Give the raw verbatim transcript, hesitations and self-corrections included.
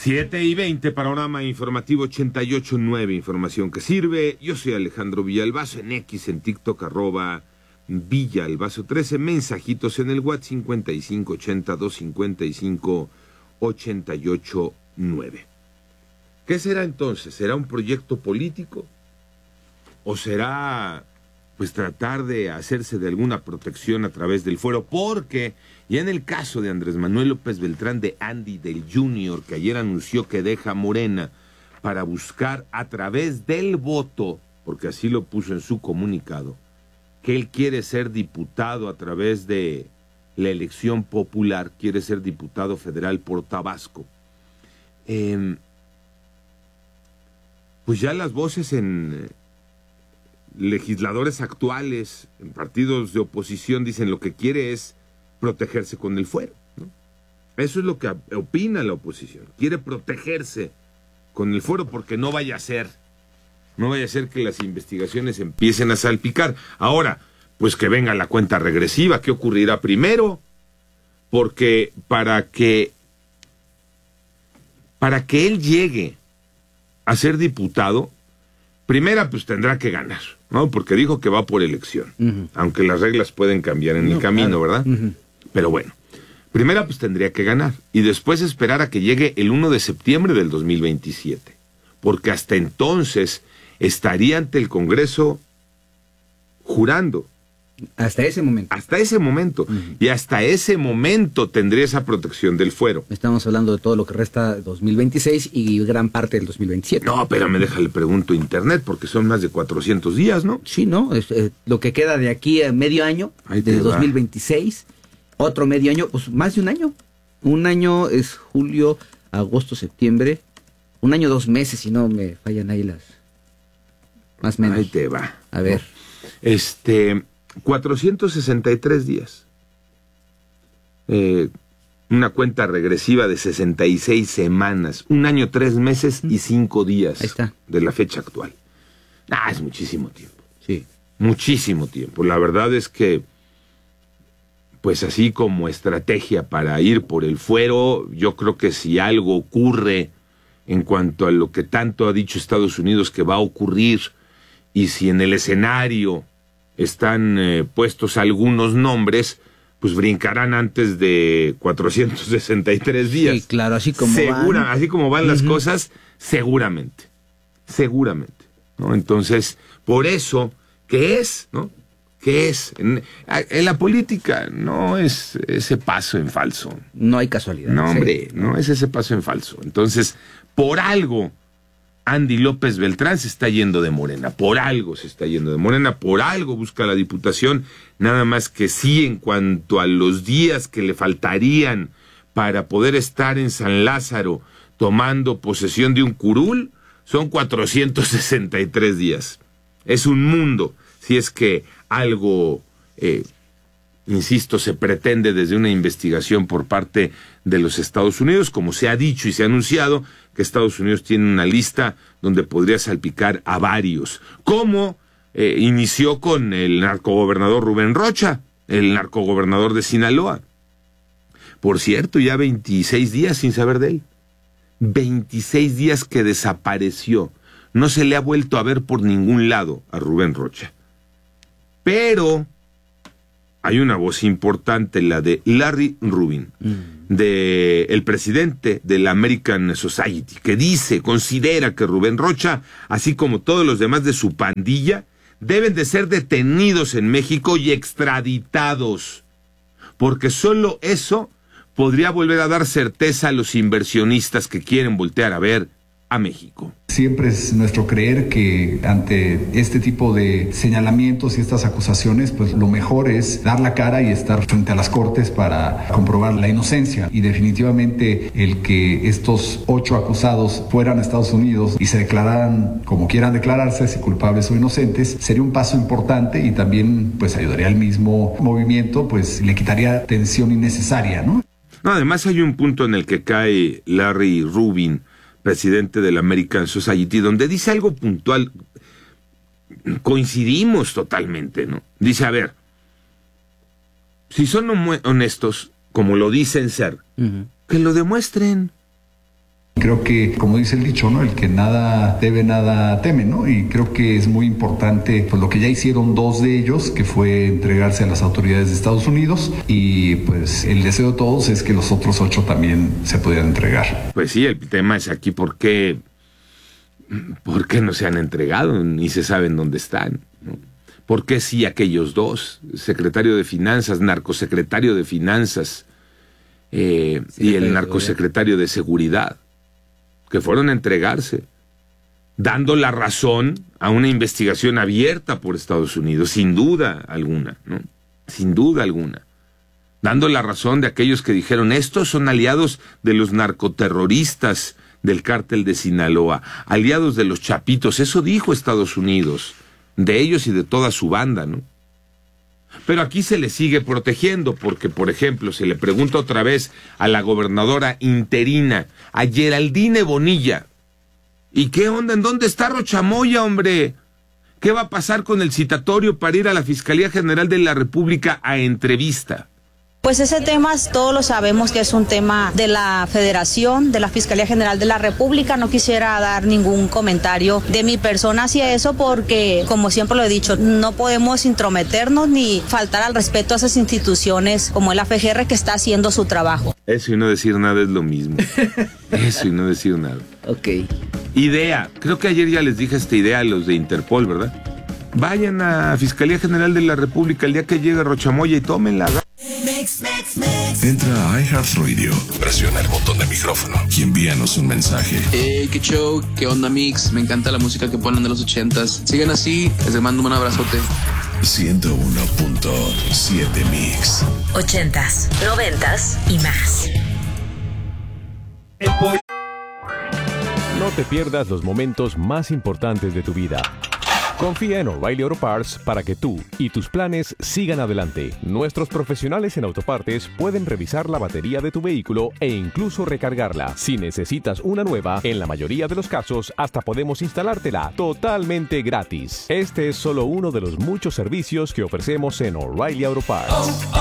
siete y veinte, panorama informativo ochenta y ocho punto nueve, información que sirve. Yo soy Alejandro Villalbazo, en X, en TikTok, arroba Villalbazo trece, mensajitos en el WhatsApp cincuenta y cinco ochenta, doscientos cincuenta y cinco, ochenta y ocho nueve. ¿Qué será entonces? ¿Será un proyecto político? ¿O será, pues, tratar de hacerse de alguna protección a través del fuero? Porque ya en el caso de Andrés Manuel López Beltrán de Andy del Junior, que ayer anunció que deja Morena para buscar a través del voto, porque así lo puso en su comunicado, que él quiere ser diputado a través de la elección popular, quiere ser diputado federal por Tabasco. Eh, pues ya las voces en legisladores actuales, en partidos de oposición, dicen lo que quiere es protegerse con el fuero, ¿no? Eso es lo que opina la oposición. Quiere protegerse con el fuero porque no vaya a ser, no vaya a ser que las investigaciones empiecen a salpicar. Ahora, pues que venga la cuenta regresiva. ¿Qué ocurrirá primero? Porque para que, para que él llegue a ser diputado, primera, pues tendrá que ganar, ¿no? Porque dijo que va por elección, uh-huh. aunque las reglas pueden cambiar en no, el camino, claro. ¿verdad? Uh-huh. Pero bueno, primera, pues tendría que ganar, y después esperar a que llegue el primero de septiembre del dos mil veintisiete, porque hasta entonces estaría ante el Congreso jurando. Hasta ese momento. Hasta ese momento. Uh-huh. Y hasta ese momento tendría esa protección del fuero. Estamos hablando de todo lo que resta dos mil veintiséis y gran parte del dos mil veintisiete. No, pero me deja, le pregunto internet, porque son más de cuatrocientos días, ¿no? Sí, ¿no? Es, eh, lo que queda de aquí a medio año, de dos mil veintiséis, otro medio año, pues más de un año. Un año es julio, agosto, septiembre. Un año, dos meses, si no me fallan ahí las... Más o menos. Ahí te va. A ver. No. Este... cuatrocientos sesenta y tres días. Eh, una cuenta regresiva de sesenta y seis semanas. Un año, tres meses y cinco días. Ahí está. De la fecha actual. Ah, es muchísimo tiempo. Sí. Muchísimo tiempo. La verdad es que, pues así como estrategia para ir por el fuero, yo creo que si algo ocurre en cuanto a lo que tanto ha dicho Estados Unidos que va a ocurrir, y si en el escenario están eh, puestos algunos nombres, pues brincarán antes de cuatrocientos sesenta y tres días. Sí, claro, así como Segura, van. Así como van uh-huh. las cosas, seguramente, seguramente, ¿no? Entonces, por eso, ¿qué es, no? ¿Qué es? En, en la política no es ese paso en falso. No hay casualidad. No, hombre, sí. no es ese paso en falso. Entonces, por algo Andy López Beltrán se está yendo de Morena, por algo se está yendo de Morena, por algo busca la diputación, nada más que sí, en cuanto a los días que le faltarían para poder estar en San Lázaro tomando posesión de un curul, son cuatrocientos sesenta y tres días. Es un mundo, si es que algo, eh, insisto, se pretende desde una investigación por parte de los Estados Unidos, como se ha dicho y se ha anunciado, que Estados Unidos tiene una lista donde podría salpicar a varios, como eh, inició con el narcogobernador Rubén Rocha, el narcogobernador de Sinaloa. Por cierto, ya veintiséis días sin saber de él. veintiséis días que desapareció. No se le ha vuelto a ver por ningún lado a Rubén Rocha. Pero hay una voz importante, la de Larry Rubin, mm. de el presidente de la American Society, que dice, considera que Rubén Rocha, así como todos los demás de su pandilla, deben de ser detenidos en México y extraditados, porque solo eso podría volver a dar certeza a los inversionistas que quieren voltear a ver a México. Siempre es nuestro creer que ante este tipo de señalamientos y estas acusaciones, pues lo mejor es dar la cara y estar frente a las cortes para comprobar la inocencia. Y definitivamente el que estos ocho acusados fueran a Estados Unidos y se declararan como quieran declararse, si culpables o inocentes, sería un paso importante y también pues ayudaría al mismo movimiento, pues le quitaría tensión innecesaria, ¿no? No, además hay un punto en el que cae Larry Rubin, presidente de la American Society, donde dice algo puntual. Coincidimos totalmente, ¿no? Dice, a ver, si son honestos, como lo dicen ser, uh-huh. que lo demuestren. creo que, como dice el dicho, ¿no? El que nada debe, nada teme, ¿no? Y creo que es muy importante pues lo que ya hicieron dos de ellos, que fue entregarse a las autoridades de Estados Unidos, y pues el deseo de todos es que los otros ocho también se pudieran entregar. Pues sí, el tema es aquí por qué, por qué no se han entregado, ni se saben dónde están, ¿no? ¿Por qué sí aquellos dos? Secretario de Finanzas, narcosecretario de Finanzas, eh, sí, y el narcosecretario de Seguridad, que fueron a entregarse, dando la razón a una investigación abierta por Estados Unidos, sin duda alguna, ¿no? Sin duda alguna. Dando la razón de aquellos que dijeron, estos son aliados de los narcoterroristas del cártel de Sinaloa, aliados de los chapitos, eso dijo Estados Unidos, de ellos y de toda su banda, ¿no? Pero aquí se le sigue protegiendo porque, por ejemplo, se le pregunta otra vez a la gobernadora interina, a Geraldine Bonilla, ¿y qué onda? ¿En dónde está Rocha Moya, hombre? ¿Qué va a pasar con el citatorio para ir a la Fiscalía General de la República a entrevista? Pues ese tema todos lo sabemos que es un tema de la Federación, de la Fiscalía General de la República. No quisiera dar ningún comentario de mi persona hacia eso porque, como siempre lo he dicho, no podemos intrometernos ni faltar al respeto a esas instituciones como el A F G R que está haciendo su trabajo. Eso y no decir nada es lo mismo. Eso y no decir nada. Ok. Idea. Creo que ayer ya les dije esta idea a los de Interpol, ¿verdad? Vayan a Fiscalía General de la República el día que llegue Rocha Moya y tómenla. Entra a iHeartRadio, presiona el botón de micrófono y envíanos un mensaje. Hey, qué show, qué onda Mix, me encanta la música que ponen de los ochentas. Sigan así, les mando un abrazote. ciento uno punto siete Mix. Ochentas, noventas y más. No te pierdas los momentos más importantes de tu vida. Confía en O'Reilly Auto Parts para que tú y tus planes sigan adelante. Nuestros profesionales en autopartes pueden revisar la batería de tu vehículo e incluso recargarla. Si necesitas una nueva, en la mayoría de los casos hasta podemos instalártela totalmente gratis. Este es solo uno de los muchos servicios que ofrecemos en O'Reilly Auto Parts. Oh,